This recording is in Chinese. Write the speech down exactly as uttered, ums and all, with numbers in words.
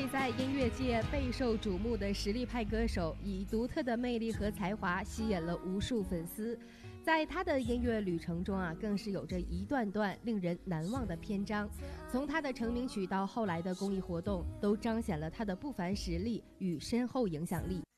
在音乐界备受瞩目的实力派歌手，以独特的魅力和才华吸引了无数粉丝。在他的音乐旅程中啊，更是有着一段段令人难忘的篇章。从他的成名曲到后来的公益活动，都彰显了他的不凡实力与深厚影响力。